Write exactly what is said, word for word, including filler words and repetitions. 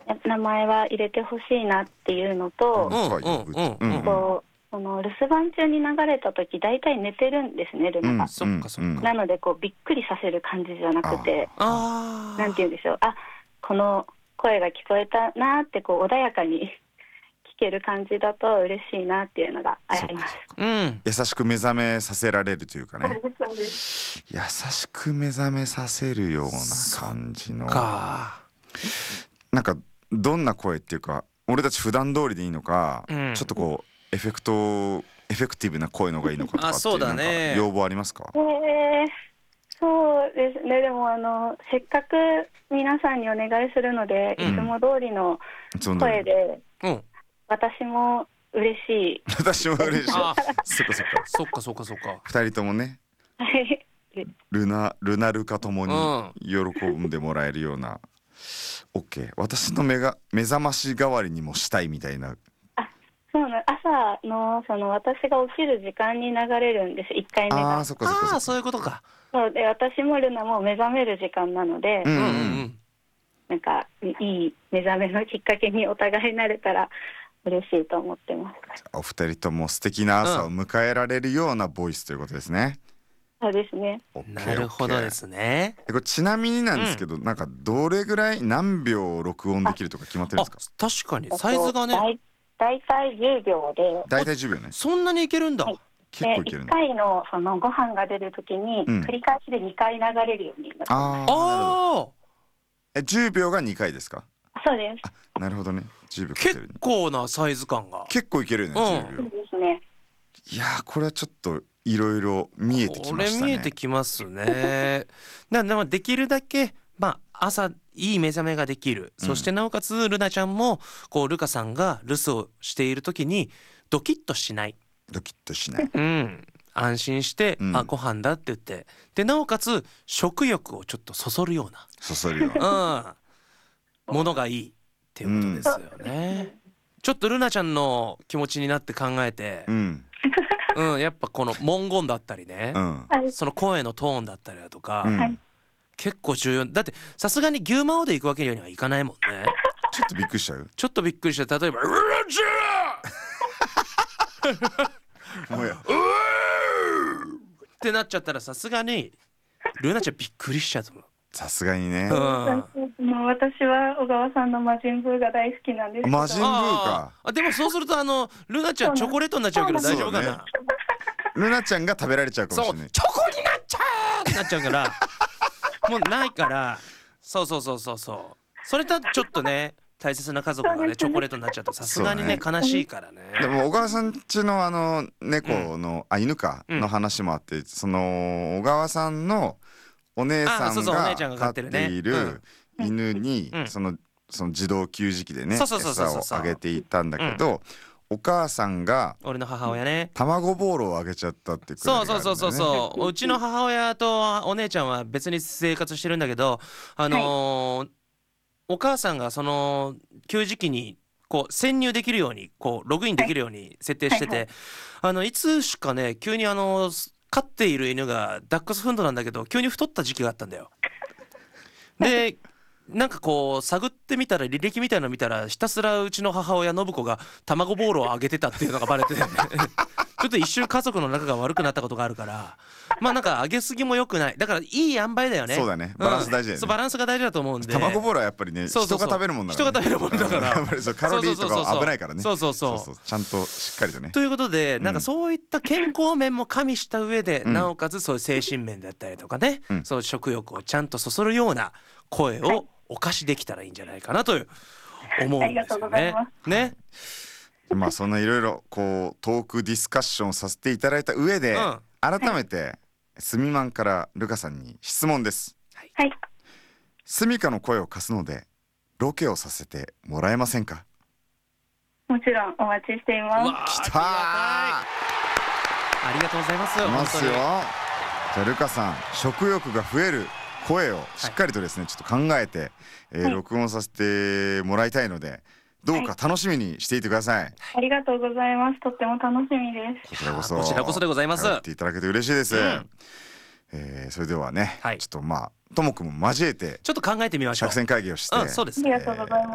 名前は入れてほしいなっていうのと、 うんうんうんうん、 こうその留守番中に流れた時大体寝てるんですね、ルナが、うん、 そっかそっか。 なのでこうびっくりさせる感じじゃなくて、 あなんて言うんでしょう、あ、この声が聞こえたなってこう穏やかに聞ける感じだと嬉しいなっていうのがあります。 うん、優しく目覚めさせられるというかね。 そうです。 優しく目覚めさせるような感じのか、 なんかどんな声っていうか、俺たち普段通りでいいのか、うん、ちょっとこうエフェクトエフェクティブな声のがいいのかとかっていうなんか要望ありますか？ えー、そうですね。でもあのせっかく皆さんにお願いするので、うん、いつも通りの声で、うん、私も嬉しい私も嬉しいそっかそっかそっかそっかそっか二人ともねルナルナルカともに喜んでもらえるような、うん、OK、 私の目が目覚まし代わりにもしたいみたいな。 そうな、朝 の, その私が起きる時間に流れるんです、いっかいめが。 あー、そっかそっかそっか。 あー、そういうことか。 そうで、私もルナも目覚める時間なので、うんうんうん、なんかいい目覚めのきっかけにお互いなれたら嬉しいと思ってます。 お二人とも素敵な朝を迎えられるようなボイスということですね。 そうですね。 なるほどですね。 これちなみになんですけど、うん、なんかどれぐらい何秒録音できるとか決まってるんですか？ 確かにサイズがね、 だいたいじゅうびょうで。 だいたいじゅうびょうね。 そんなにいけるんだ。はい、 結構いけるんだ。 いっかい の, そのご飯が出るときに繰り返しでにかい流れるようになってます。 ああ。え、じゅうびょうがにかいですか？ そうです。 あ、なるほどね。じゅうびょう結構なサイズ感が。 結構いけるよね。うん、じゅうびょう。 そうですね。 いやー、これはちょっといろいろ見えてきましたね。 これ見えてきますね。なのでできるだけまあ朝いい目覚めができる、うん、そしてなおかつルナちゃんもこうルカさんが留守をしている時にドキッとしない、 ドキッとしない、 うん、安心して、うん、あ、ご飯だって言って、でなおかつ食欲をちょっとそそるようなそそるような、 うん、ものがいいっていうことですよね、うん、ちょっとルナちゃんの気持ちになって考えて、うんうん、やっぱこの文言だったりね、うん、その声のトーンだったりだとか、うん、結構重要だって。さすがに牛魔王で行くわけにはいかないもんね。 ちょっとびっくりしちゃう。 ちょっとびっくりした。例えばルナちゃんもうやうーってなっちゃったらさすがにルナちゃんびっくりしちゃうと思う。 さすがにね、 うん、もう私は小川さんの魔人ブーが大好きなんですけど。 魔人ブーか。 あ、でもそうするとあのルナちゃんチョコレートになっちゃうけど大丈夫かな、ね、 ルナちゃんが食べられちゃうかもしれない。 そうチョコになっちゃうってなっちゃうからもうないから、そうそうそうそうそう、それとちょっとね大切な家族がねチョコレートになっちゃうとさすがに ね, ね悲しいからね。 でも小川さんちのあの猫の、うん、あ犬かの話もあって、うん、その小川さんのお姉さんが飼っている犬にそのその自動給餌器でね餌をあげていたんだけど、お母さんが俺の母親ね卵ボールをあげちゃったってくだりがあるんだよね。 そうそうそうそう、うちの母親とお姉ちゃんは別に生活してるんだけど、あのーはい、お母さんがその給餌器にこう潜入できるようにこうログインできるように設定してて、はいはいはい、あのいつしかね急にあの飼っている犬がダックスフンドなんだけど急に太った時期があったんだよ。でなんかこう探ってみたら履歴みたいなの見たらひたすらうちの母親信子が卵ボールをあげてたっていうのがバレてちょっと一瞬家族の仲が悪くなったことがあるから、まあなんかあげすぎも良くない。だからいい塩梅だよね。 そうだね、バランス大事だよね、うん、そうバランスが大事だと思うんで。 卵ボールはやっぱりね、そうそうそう、人が食べるもんだから、ね、 人が食べるもんだからやっぱりそうカロリーとかは危ないからね。 そうそうそうそうそう、ちゃんとしっかりとね。 ということでなんかそういった健康面も加味した上で、うん、なおかつそういう精神面だったりとかね、うん、そういう食欲をちゃんとそそるような声をお貸しできたらいいんじゃないかなという思うんですよね。ね。 まあそんないろいろこうトークディスカッションさせていただいた上で、うん、改めてスミマンからルカさんに質問です。 はい。 スミカの声を貸すのでロケをさせてもらえませんか？ もちろんお待ちしています。来たー。ありがとうございます。 いますよ。じゃあルカさん、食欲が増える声をしっかりとですね、はい、ちょっと考えて、えーはい、録音させてもらいたいのでどうか楽しみにしていてください。はい、 ありがとうございます。とっても楽しみです。 こちらこそこちらこそでございます。 やっていただけて嬉しいです、うん、えー、それではね、はい、ちょっとまあともくんも交えてちょっと考えてみましょう。 作戦会議をして、 うん、そうですね、 ありがとうございます。